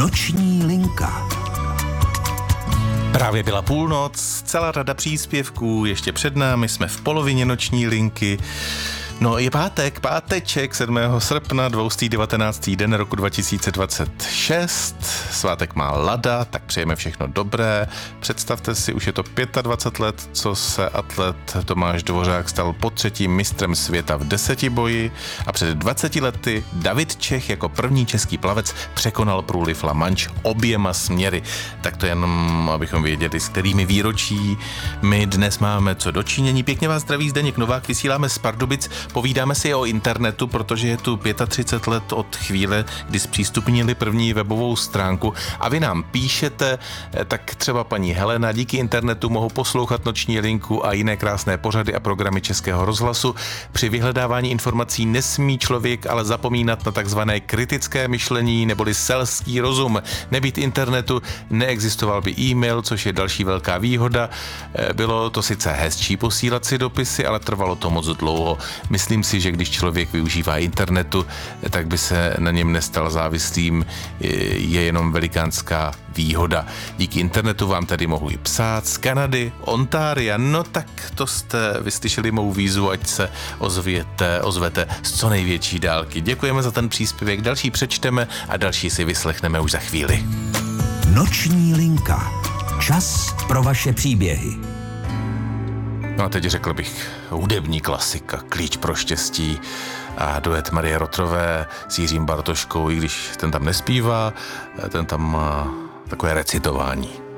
Noční linka. Právě byla půlnoc, celá řada příspěvků, ještě před námi, jsme v polovině noční linky. No je páteček 7. srpna, 219. den roku 2026, svátek má Lada, tak přejeme všechno dobré. Představte si, už je to 25 let, co se atlet Tomáš Dvořák stal potřetím mistrem světa v desetiboji a před 20 lety David Čech jako první český plavec překonal průliv La Manche oběma směry. Tak to jenom, abychom věděli, s kterými výročí my dnes máme co dočinění. Pěkně vás zdraví Zdeněk Novák, vysíláme z Pardubic. Povídáme si o internetu, protože je tu 35 let od chvíle, kdy zpřístupnili první webovou stránku a vy nám píšete, tak třeba paní Helena, díky internetu mohu poslouchat noční linku a jiné krásné pořady a programy Českého rozhlasu. Při vyhledávání informací nesmí člověk ale zapomínat na takzvané kritické myšlení neboli selský rozum. Nebýt internetu, neexistoval by e-mail, což je další velká výhoda. Bylo to sice hezčí posílat si dopisy, ale trvalo to moc dlouho. Myslím si, že když člověk využívá internetu, tak by se na něm nestal závislým, je jenom velikánská výhoda. Díky internetu vám tedy mohu i psát z Kanady, Ontária, no tak to jste vyslyšeli mou výzvu, ať se ozvete z co největší dálky. Děkujeme za ten příspěvek, další přečteme a další si vyslechneme už za chvíli. Noční linka. Čas pro vaše příběhy. No a teď řekl bych hudební klasika, Klíč pro štěstí a duet Marie Rotrové s Jiřím Bartoškou, i když ten tam nespívá, ten tam má takové recitování.